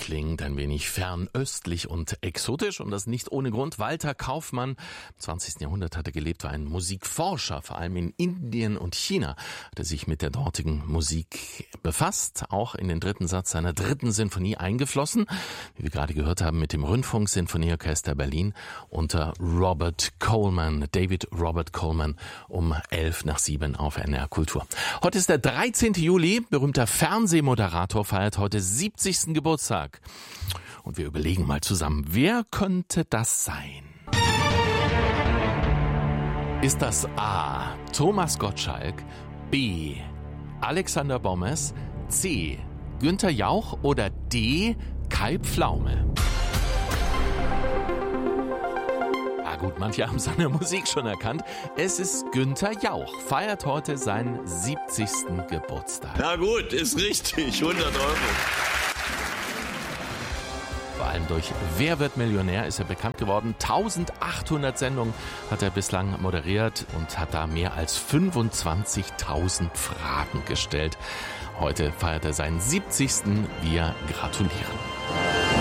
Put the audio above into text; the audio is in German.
klingt ein wenig fernöstlich und exotisch und das nicht ohne Grund. Walter Kaufmann im 20. Jahrhundert hatte gelebt, war ein Musikforscher, vor allem in Indien und China, hatte sich mit der dortigen Musik befasst, auch in den dritten Satz seiner dritten Sinfonie eingeflossen, wie wir gerade gehört haben, mit dem Rundfunk-Sinfonieorchester Berlin unter David Robert Coleman um 6:11 auf NR Kultur. Heute ist der 13. Juli, berühmter Fernsehmoderator feiert heute 70. Geburtstag. Und wir überlegen mal zusammen, wer könnte das sein? Ist das A. Thomas Gottschalk, B. Alexander Bommes, C. Günther Jauch oder D. Kai Pflaume? Gut, manche haben es an der Musik schon erkannt. Es ist Günther Jauch, feiert heute seinen 70. Geburtstag. Na gut, ist richtig, 100 €. Vor allem durch Wer wird Millionär ist er bekannt geworden. 1800 Sendungen hat er bislang moderiert und hat da mehr als 25.000 Fragen gestellt. Heute feiert er seinen 70. Wir gratulieren.